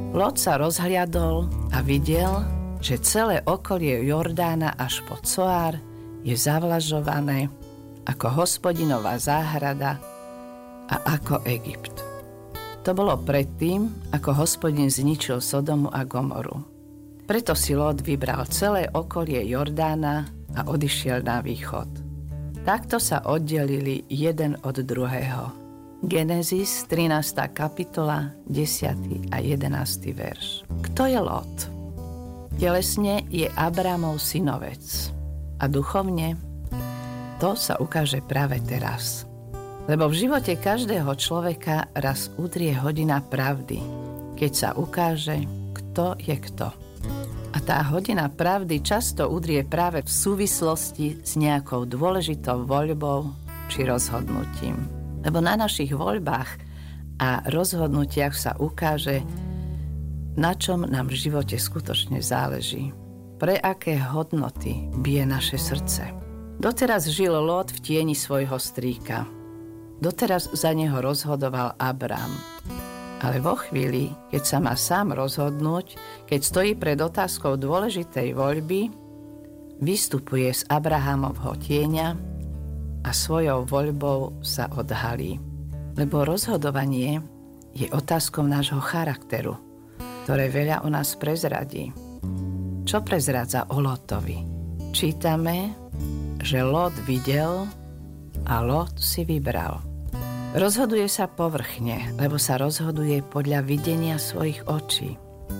Lót sa rozhliadol a videl, že celé okolie Jordána až po Coár je zavlažované ako Hospodinová záhrada a ako Egypt. To bolo predtým, ako Hospodin zničil Sodomu a Gomoru. Preto si Lót vybral celé okolie Jordána a odišiel na východ. Takto sa oddelili jeden od druhého. Genesis 13. kapitola 10. a 11. verš. Kto je Lót? Telesne je Abramov synovec a duchovne to sa ukáže práve teraz. Lebo v živote každého človeka raz udrie hodina pravdy, keď sa ukáže, kto je kto. A tá hodina pravdy často udrie práve v súvislosti s nejakou dôležitou voľbou či rozhodnutím. Lebo na našich voľbách a rozhodnutiach sa ukáže, na čom nám v živote skutočne záleží. Pre aké hodnoty bije naše srdce. Doteraz žil Lót v tieni svojho strýka. Doteraz za neho rozhodoval Abram. Ale vo chvíli, keď sa má sám rozhodnúť, keď stojí pred otázkou dôležitej voľby, vystupuje z Abrahamovho tieňa a svojou voľbou sa odhalí. Lebo rozhodovanie je otázkou nášho charakteru, ktoré veľa o nás prezradí. Čo prezradza o Lótovi? Čítame, že Lót videl a Lót si vybral. Rozhoduje sa povrchne, lebo sa rozhoduje podľa videnia svojich očí.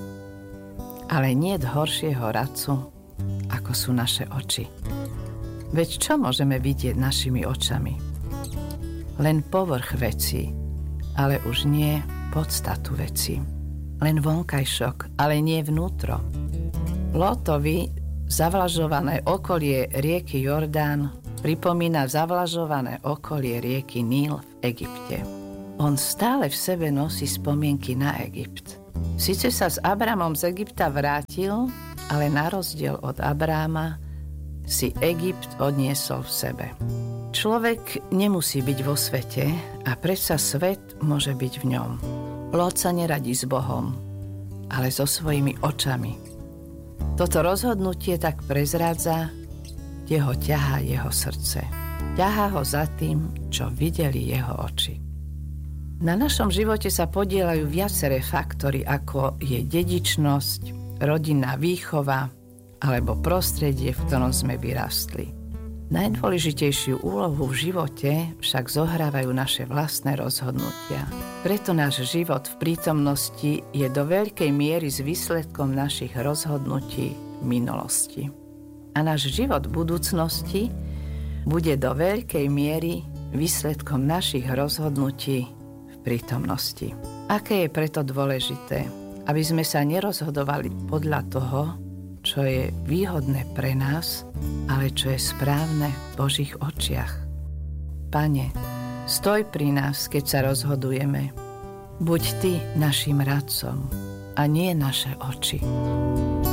Ale niet horšieho radcu, ako sú naše oči. Veď čo môžeme vidieť našimi očami? Len povrch vecí, ale už nie podstatu vecí. Len vonkajšok, ale nie vnútro. Lótovi zavlažované okolie rieky Jordán pripomína zavlažované okolie rieky Níl v Egypte. On stále v sebe nosí spomienky na Egypt. Sice sa s Abramom z Egypta vrátil, ale na rozdiel od Abráma si Egypt odniesol v sebe. Človek nemusí byť vo svete a predsa svet môže byť v ňom. Lót sa neradí s Bohom, ale so svojimi očami. Toto rozhodnutie tak prezrádza, kde ho ťahá jeho srdce. Ťahá ho za tým, čo videli jeho oči. Na našom živote sa podieľajú viaceré faktory, ako je dedičnosť, rodinná výchova alebo prostredie, v ktorom sme vyrastli. Najdôležitejšiu úlohu v živote však zohrávajú naše vlastné rozhodnutia. Preto náš život v prítomnosti je do veľkej miery s výsledkom našich rozhodnutí v minulosti. A náš život v budúcnosti bude do veľkej miery výsledkom našich rozhodnutí v prítomnosti. Aké je preto dôležité, aby sme sa nerozhodovali podľa toho, čo je výhodné pre nás, ale čo je správne v Božích očiach. Pane, stoj pri nás, keď sa rozhodujeme. Buď Ty našim radcom a nie naše oči.